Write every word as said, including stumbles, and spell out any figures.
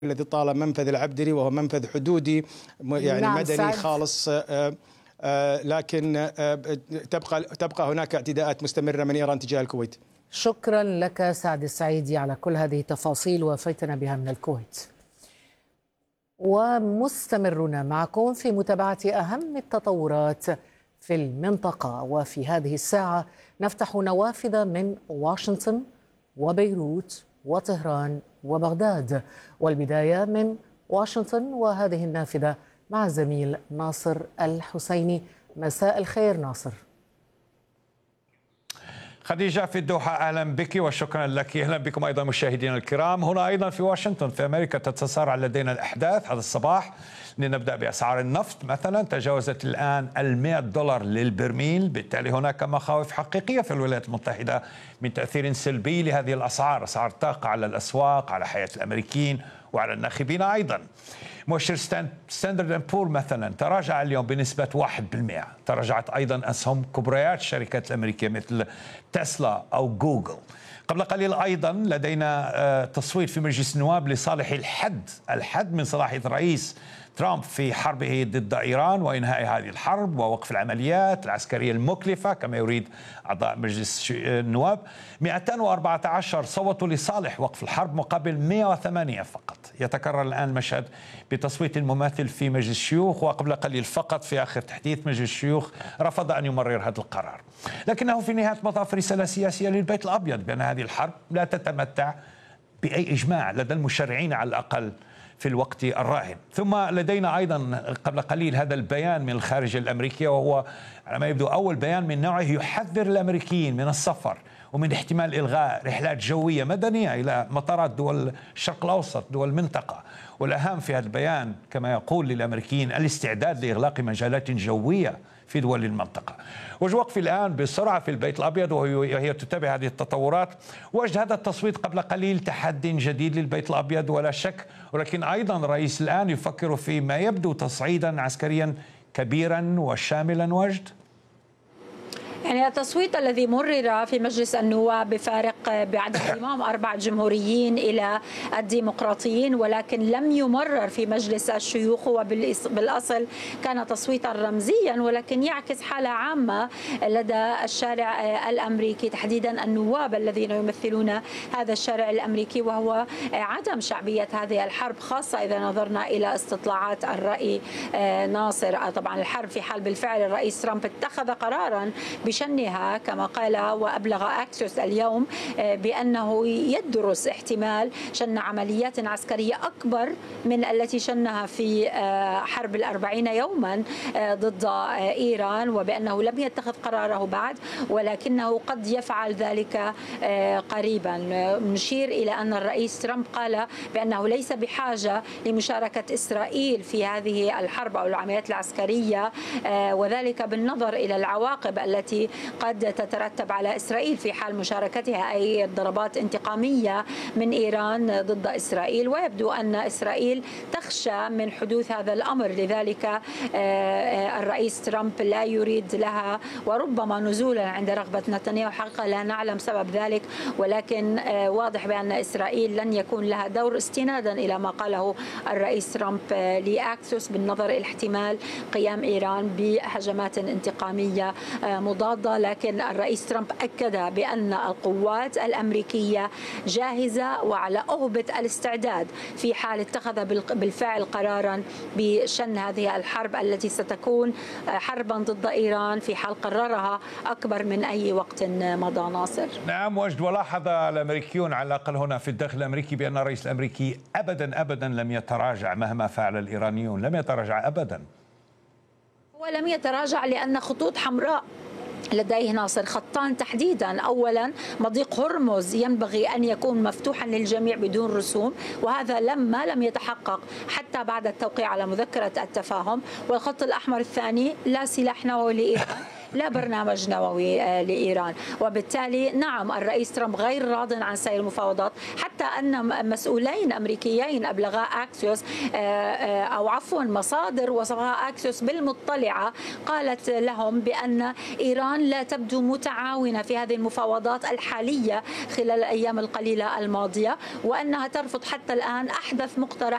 الذي طال منفذ العبدري وهو منفذ حدودي يعني نعم مدني سعد. خالص، لكن تبقى تبقى هناك اعتداءات مستمرة من إيران تجاه الكويت. شكرا لك سعد السعيدي على كل هذه التفاصيل وفيتنا بها من الكويت. ومستمرون معكم في متابعة أهم التطورات في المنطقة، وفي هذه الساعة نفتح نوافذ من واشنطن وبيروت وطهران وبغداد، والبداية من واشنطن وهذه النافذة مع الزميل ناصر الحسيني. مساء الخير ناصر. خديجة في الدوحة، أهلا بك وشكرا لك. أهلا بكم أيضا مشاهدينا الكرام. هنا أيضا في واشنطن في أمريكا تتسارع لدينا الأحداث هذا الصباح. لنبدأ بأسعار النفط مثلا، تجاوزت الآن المئة دولار للبرميل، بالتالي هناك مخاوف حقيقية في الولايات المتحدة من تأثير سلبي لهذه الأسعار، أسعار طاقة على الأسواق، على حياة الأمريكيين وعلى الناخبين أيضا. مؤشر ستاندرد اند بور مثلا تراجع اليوم بنسبة واحد بالمئة. تراجعت أيضا أسهم كبريات الشركات الأمريكية مثل تسلا أو جوجل. قبل قليل أيضا لدينا تصويت في مجلس النواب لصالح الحد الحد من صلاحية الرئيس ترامب في حربه ضد إيران وإنهاء هذه الحرب ووقف العمليات العسكرية المكلفة كما يريد أعضاء مجلس النواب. مئتين وأربعة عشر صوتوا لصالح وقف الحرب مقابل مئة وثمانية فقط. يتكرر الآن المشهد بتصويت المماثل في مجلس الشيوخ، وقبل قليل فقط في آخر تحديث مجلس الشيوخ رفض أن يمرر هذا القرار. لكنه في نهاية المطاف رسالة سياسية للبيت الأبيض بأن هذه الحرب لا تتمتع بأي إجماع لدى المشرعين على الأقل في الوقت الراهن. ثم لدينا أيضا قبل قليل هذا البيان من الخارجية الأمريكية، وهو على ما يبدو أول بيان من نوعه يحذر الأمريكيين من السفر ومن احتمال إلغاء رحلات جوية مدنية إلى مطارات دول الشرق الأوسط، دول المنطقة. والأهم في هذا البيان كما يقول للأمريكيين الاستعداد لإغلاق مجالات جوية في دول المنطقة. وجه وقفي الآن بسرعة في البيت الأبيض وهي تتابع هذه التطورات. وجه هذا التصويت قبل قليل تحدي جديد للبيت الأبيض ولا شك، ولكن أيضا الرئيس الآن يفكر في ما يبدو تصعيدا عسكريا كبيرا وشاملا. وجد يعني التصويت الذي مرر في مجلس النواب بفارق بعدد إمام أربع جمهوريين إلى الديمقراطيين، ولكن لم يمرر في مجلس الشيوخ، وبالأصل كان تصويتا رمزيا ولكن يعكس حالة عامة لدى الشارع الأمريكي، تحديدا النواب الذين يمثلون هذا الشارع الأمريكي، وهو عدم شعبية هذه الحرب، خاصة إذا نظرنا إلى استطلاعات الرأي. ناصر طبعا الحرب في حال بالفعل الرئيس ترامب اتخذ قرارا بشنها كما قال وأبلغ أكسيوس اليوم بأنه يدرس احتمال شن عمليات عسكرية أكبر من التي شنها في حرب الأربعين يوما ضد إيران، وبأنه لم يتخذ قراره بعد ولكنه قد يفعل ذلك قريبا. نشير إلى أن الرئيس ترامب قال بأنه ليس بحاجة لمشاركة إسرائيل في هذه الحرب أو العمليات العسكرية، وذلك بالنظر إلى العواقب التي قد تترتب على إسرائيل في حال مشاركتها، أي ضربات انتقامية من إيران ضد إسرائيل. ويبدو أن إسرائيل تخشى من حدوث هذا الأمر، لذلك الرئيس ترامب لا يريد لها، وربما نزولا عند رغبة نتنياهو. حقيقة لا نعلم سبب ذلك، ولكن واضح بأن إسرائيل لن يكون لها دور، استنادا إلى ما قاله الرئيس ترامب لأكسيوس بالنظر إلى احتمال قيام إيران بهجمات انتقامية مضادة. لكن الرئيس ترامب أكد بأن القوات الأمريكية جاهزة وعلى أهبة الاستعداد في حال اتخذ بالفعل قرارا بشن هذه الحرب التي ستكون حربا ضد إيران في حال قررها أكبر من أي وقت مضى. ناصر نعم وجد. ولاحظ الأمريكيون على الأقل هنا في الداخل الأمريكي بأن الرئيس الأمريكي أبدا أبدا لم يتراجع مهما فعل الإيرانيون، لم يتراجع أبدا. ولم يتراجع لأن خطوط حمراء لديه ناصر، خطان تحديدا. أولا مضيق هرمز ينبغي أن يكون مفتوحا للجميع بدون رسوم، وهذا لما لم يتحقق حتى بعد التوقيع على مذكرة التفاهم. والخط الأحمر الثاني لا سلاح نووي لإيران، لا برنامج نووي لإيران. وبالتالي نعم الرئيس ترامب غير راض عن سير المفاوضات، حتى أن مسؤولين أمريكيين أبلغا أكسيوس أو عفوا مصادر وصفها أكسيوس بالمطلعة قالت لهم بأن إيران لا تبدو متعاونة في هذه المفاوضات الحالية خلال الأيام القليلة الماضية، وأنها ترفض حتى الآن أحدث مقترح